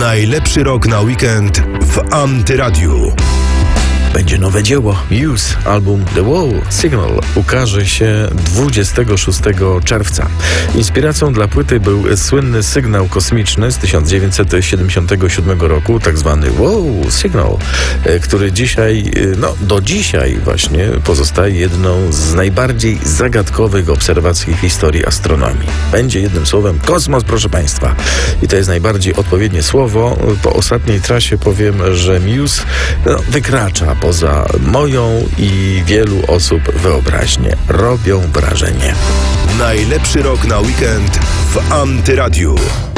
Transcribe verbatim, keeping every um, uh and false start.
Najlepszy rok na weekend w Antyradiu. Będzie nowe dzieło. Muse, album The Wow Signal ukaże się dwudziestego szóstego czerwca. Inspiracją dla płyty był słynny sygnał kosmiczny z tysiąc dziewięćset siedemdziesiątego siódmego roku, tak zwany Wow Signal, który dzisiaj, no do dzisiaj właśnie pozostaje jedną z najbardziej zagadkowych obserwacji w historii astronomii. Będzie jednym słowem kosmos, proszę Państwa. I to jest najbardziej odpowiednie słowo. Po ostatniej trasie powiem, że Muse no, wykracza poza moją i wielu osób wyobraźnię. Robią wrażenie. Najlepszy rok na weekend w Antyradiu.